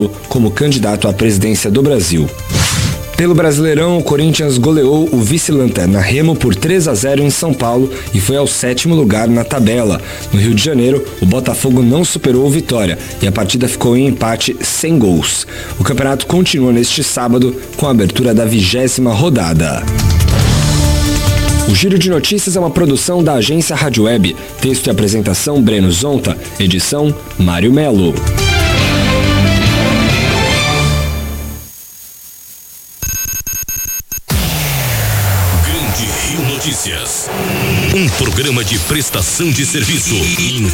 como candidato à presidência do Brasil. Pelo Brasileirão, o Corinthians goleou o vice-lanterna Remo por 3-0 em São Paulo e foi ao 7º lugar na tabela. No Rio de Janeiro, o Botafogo não superou o Vitória e a partida ficou em empate sem gols. O campeonato continua neste sábado com a abertura da 20ª rodada. O Giro de Notícias é uma produção da agência Rádio Web. Texto e apresentação Breno Zonta. Edição Mário Melo. Grande Rio Notícias. Um programa de prestação de serviço.